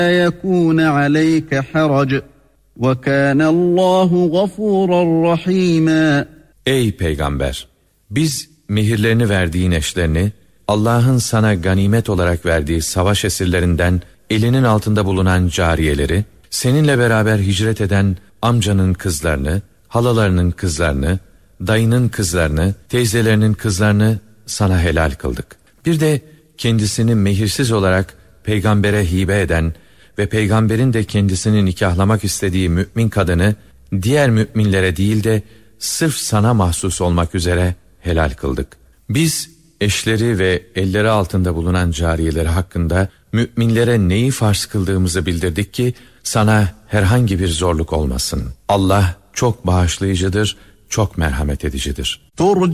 يكون عليك حرج وكان الله غفورا رحيما. Ey peygamber! Biz mihirlerini verdiğin eşlerini, Allah'ın sana ganimet olarak verdiği savaş esirlerinden elinin altında bulunan cariyeleri, seninle beraber hicret eden amcanın kızlarını, halalarının kızlarını, dayının kızlarını, teyzelerinin kızlarını sana helal kıldık. Bir de kendisini mehirsiz olarak peygambere hibe eden ve peygamberin de kendisini nikahlamak istediği mümin kadını, diğer müminlere değil de sırf sana mahsus olmak üzere helal kıldık. Biz eşleri ve elleri altında bulunan cariyeleri hakkında müminlere neyi farz kıldığımızı bildirdik ki sana herhangi bir zorluk olmasın. Allah çok bağışlayıcıdır, çok merhamet edicidir.